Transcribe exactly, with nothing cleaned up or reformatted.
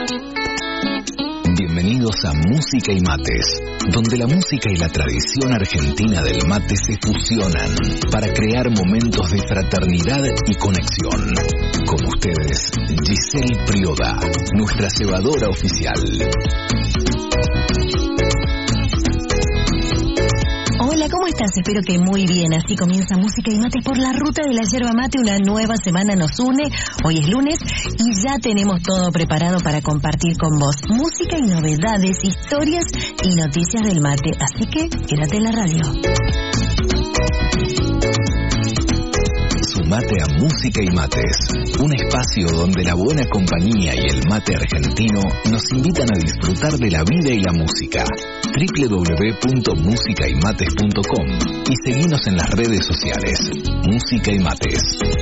Bienvenidos a Música y Mates, donde la música y la tradición argentina del mate se fusionan para crear momentos de fraternidad y conexión. Con ustedes, Giselle Prioda, nuestra cebadora oficial. Hola, ¿cómo estás? Espero que muy bien. Así comienza Música y Mates por la ruta de la yerba mate. Una nueva semana nos une. Hoy es lunes y ya tenemos todo preparado para compartir con vos música y novedades, historias y noticias del mate. Así que quédate en la radio. Sumate a Música y Mates, un espacio donde la buena compañía y el mate argentino nos invitan a disfrutar de la vida y la música. doble u doble u doble u punto música y mates punto com y seguinos en las redes sociales. Música y Mates.